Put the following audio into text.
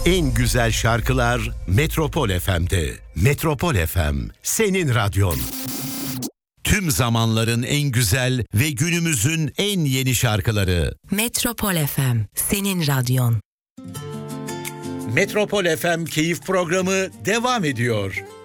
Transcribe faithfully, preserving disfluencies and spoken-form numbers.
En güzel şarkılar Metropol F M'de. Metropol F M, senin radyon. Tüm zamanların en güzel ve günümüzün en yeni şarkıları. Metropol F M, senin radyon. Metropol F M Keyif Programı devam ediyor.